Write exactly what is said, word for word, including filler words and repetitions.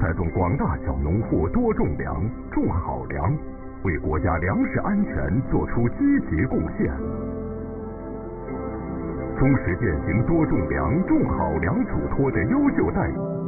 带动广大小农户多种粮、种好粮，为国家粮食安全作出积极贡献。忠实践行多种粮、种好粮嘱托的优秀待遇，